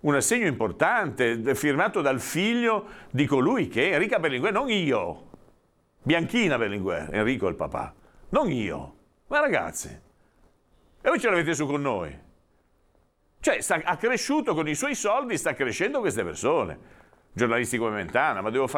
un assegno importante firmato dal figlio di colui che è Enrica Berlinguer, non io. Bianchina Berlinguer, Enrico è il papà, non io. Ma ragazzi, e voi ce l'avete su con noi? Cioè, ha cresciuto con i suoi soldi, sta crescendo queste persone. Giornalisti come Mentana, ma devo fare